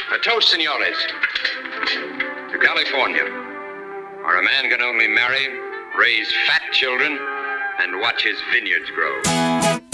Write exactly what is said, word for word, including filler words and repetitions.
A toast, senores. To California, where a man can only marry, raise fat children, and watch his vineyards grow.